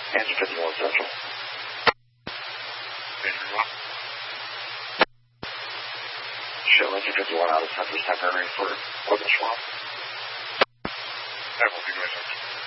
Answer 51 Central. Show Answer 51 out of Central Primary for Open Swamp. That will be my